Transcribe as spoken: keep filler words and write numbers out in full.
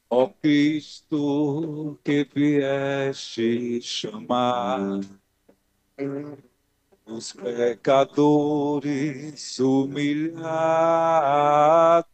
Ó Cristo, que vieste chamar os pecadores humilhados,